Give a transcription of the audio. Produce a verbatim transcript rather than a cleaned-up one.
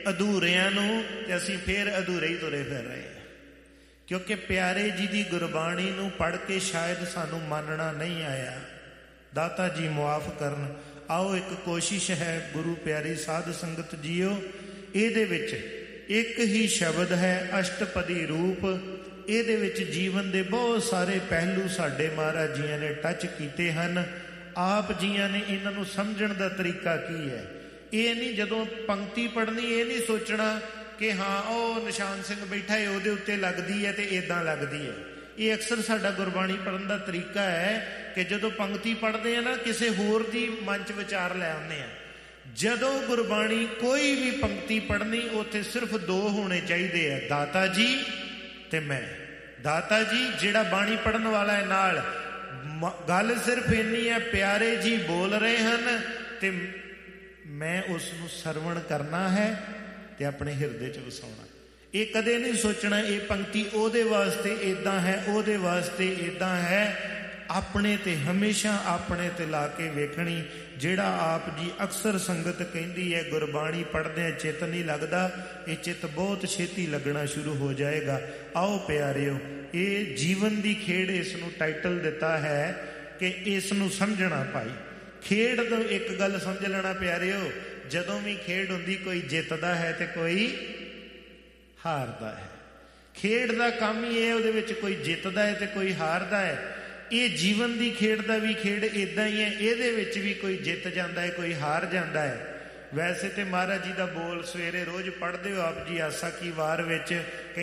ਅਧੂਰਿਆਂ ਨੂੰ ਤੇ ਅਸੀਂ ਫੇਰ ਅਧੂਰੇ ਹੀ ਤੁਰੇ ਫਿਰ ਰਹੇ ਹਾਂ, ਕਿਉਂਕਿ ਪਿਆਰੇ ਜੀ ਦੀ ਗੁਰਬਾਣੀ ਨੂੰ ਪੜ੍ਹ ਕੇ ਸ਼ਾਇਦ ਸਾਨੂੰ ਮੰਨਣਾ ਨਹੀਂ ਆਇਆ। ਦਾਤਾ ਜੀ ਮੁਆਫ ਕਰਨ। ਆਓ ਇੱਕ ਕੋਸ਼ਿਸ਼ ਹੈ ਗੁਰੂ ਪਿਆਰੀ ਸਾਧ ਸੰਗਤ ਜੀਓ, ਇਹਦੇ ਵਿੱਚ ਇੱਕ ਹੀ ਸ਼ਬਦ ਹੈ ਅਸ਼ਟਪਦੀ ਰੂਪ। ਇਹਦੇ ਵਿੱਚ ਜੀਵਨ ਦੇ ਬਹੁਤ ਸਾਰੇ ਪਹਿਲੂ ਸਾਡੇ ਮਹਾਰਾਜ ਜੀਆਂ ਨੇ ਟੱਚ ਕੀਤੇ ਹਨ। ਆਪ ਜੀਆਂ ਨੇ ਇਹਨਾਂ ਨੂੰ ਸਮਝਣ ਦਾ ਤਰੀਕਾ ਕੀ ਹੈ। ਇਹ ਨਹੀਂ ਜਦੋਂ ਪੰਕਤੀ ਪੜ੍ਹਨੀ ਇਹ ਨਹੀਂ ਸੋਚਣਾ ਕਿ ਹਾਂ ਉਹ ਨਿਸ਼ਾਨ ਸਿੰਘ ਬੈਠਾ ਹੈ ਉਹਦੇ ਉੱਤੇ ਲੱਗਦੀ ਹੈ ਤੇ ਇੱਦਾਂ ਲੱਗਦੀ ਹੈ। ਇਹ ਅਕਸਰ ਸਾਡਾ ਗੁਰਬਾਣੀ ਪੜ੍ਹਨ ਦਾ ਤਰੀਕਾ ਹੈ ਕਿ ਜਦੋਂ ਪੰਕਤੀ ਪੜ੍ਹਦੇ ਆ ਨਾ ਕਿਸੇ ਹੋਰ ਦੀ ਮਨ 'ਚ ਵਿਚਾਰ ਲੈ ਆਉਂਦੇ ਆ। ਜਦੋਂ ਗੁਰਬਾਣੀ ਕੋਈ ਵੀ ਪੰਕਤੀ ਪੜ੍ਹਨੀ ਉੱਥੇ ਸਿਰਫ ਦੋ ਹੋਣੇ ਚਾਹੀਦੇ ਆ, ਦਾਤਾ ਜੀ ਤੇ ਮੈਂ। ਦਾਤਾ ਜੀ ਜਿਹੜਾ ਬਾਣੀ ਪੜ੍ਹਨ ਵਾਲਾ ਹੈ ਨਾਲ, ਗੱਲ ਸਿਰਫ ਇੰਨੀ ਹੈ ਪਿਆਰੇ ਜੀ ਬੋਲ ਰਹੇ ਹਨ ਤੇ ਮੈਂ ਉਸ ਨੂੰ ਸਰਵਣ ਕਰਨਾ ਹੈ ਤੇ ਆਪਣੇ ਹਿਰਦੇ 'ਚ ਵਸਾਉਣਾ। ਇਹ ਕਦੇ ਨਹੀਂ ਸੋਚਣਾ ਇਹ ਪੰਕਤੀ ਉਹਦੇ ਵਾਸਤੇ ਇੱਦਾਂ ਹੈ ਉਹਦੇ ਵਾਸਤੇ ਇੱਦਾਂ ਹੈ। ਆਪਣੇ ਤੇ ਹਮੇਸ਼ਾ ਆਪਣੇ ਤੇ ਲਾ ਕੇ ਵੇਖਣੀ। ਜਿਹੜਾ ਆਪ ਜੀ ਅਕਸਰ ਸੰਗਤ ਕਹਿੰਦੀ ਹੈ ਗੁਰਬਾਣੀ ਪੜ੍ਹਦਿਆਂ ਚਿੱਤ ਨਹੀਂ ਲੱਗਦਾ, ਇਹ ਚਿੱਤ ਬਹੁਤ ਛੇਤੀ ਲੱਗਣਾ ਸ਼ੁਰੂ ਹੋ ਜਾਏਗਾ। ਆਓ ਪਿਆਰਿਓ, ਇਹ ਜੀਵਨ ਦੀ ਖੇਡ ਇਸ ਨੂੰ ਟਾਈਟਲ ਦਿੱਤਾ ਹੈ ਕਿ ਇਸ ਨੂੰ ਸਮਝਣਾ ਭਾਈ। ਖੇਡ ਤੋਂ ਇੱਕ ਗੱਲ ਸਮਝ ਲੈਣਾ ਪਿਆਰਿਓ, ਜਦੋਂ ਵੀ ਖੇਡ ਹੁੰਦੀ ਕੋਈ ਜਿੱਤਦਾ ਹੈ ਤੇ ਕੋਈ ਹਾਰਦਾ ਹੈ। ਖੇਡ ਦਾ ਕੰਮ ਹੀ ਇਹ, ਉਹਦੇ ਵਿੱਚ ਕੋਈ ਜਿੱਤਦਾ ਹੈ ਤੇ ਕੋਈ ਹਾਰਦਾ ਹੈ। ਇਹ ਜੀਵਨ ਦੀ ਖੇਡ ਦਾ ਵੀ ਖੇਡ ਇੱਦਾਂ ਹੀ ਹੈ, ਇਹਦੇ ਵਿੱਚ ਵੀ ਕੋਈ ਜਿੱਤ ਜਾਂਦਾ ਹੈ ਕੋਈ ਹਾਰ ਜਾਂਦਾ ਹੈ। ਵੈਸੇ ਤੇ ਮਹਾਰਾਜ ਜੀ ਦਾ ਬੋਲ ਸਵੇਰੇ ਰੋਜ਼ ਪੜ੍ਹਦੇ ਹੋ ਆਪ ਜੀ ਆਸਾ ਕੀ ਵਾਰ ਵਿੱਚ।